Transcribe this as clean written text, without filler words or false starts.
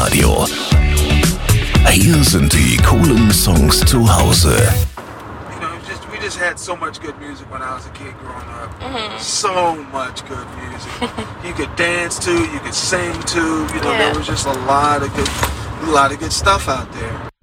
Radio. Hier sind die coolen Songs zu Hause. You know, we just had so much good music when I was a kid growing up. So much good music. You could dance to, you could sing to. You know, there was just a lot of good stuff out there.